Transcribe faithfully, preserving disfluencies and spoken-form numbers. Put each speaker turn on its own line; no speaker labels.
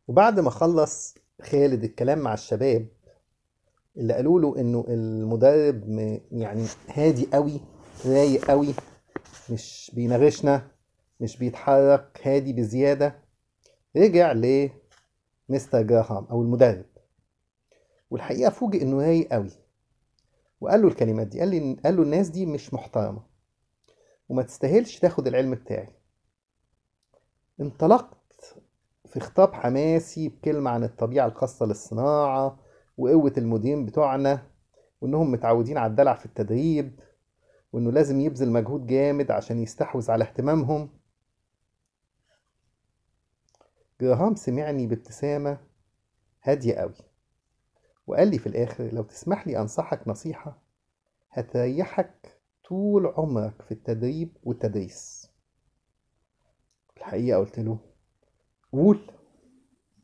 وبعد ما خلص خالد الكلام مع الشباب اللي قالوا له انه المدرب م- يعني هادي قوي، رايق قوي، مش بيناغشنا، مش بيتحرك، هادي بزيادة، رجع لمستر جراهام او المدرب. والحقيقة فوجئ انه رايق قوي، وقال له الكلمات دي، قال لي قال له الناس دي مش محترمة وما تستاهلش تاخد العلم بتاعي. انطلقت في خطاب حماسي بكلمة عن الطبيعة الخاصة للصناعة وقوة المديرين بتوعنا، وإنهم متعودين على الدلع في التدريب، وإنه لازم يبذل مجهود جامد عشان يستحوذ على اهتمامهم. جراهام سمعني بابتسامة هادية قوي، وقال لي في الآخر: لو تسمح لي أنصحك نصيحة هتريحك طول عمرك في التدريب والتدريس. الحقيقة قلت له: قول.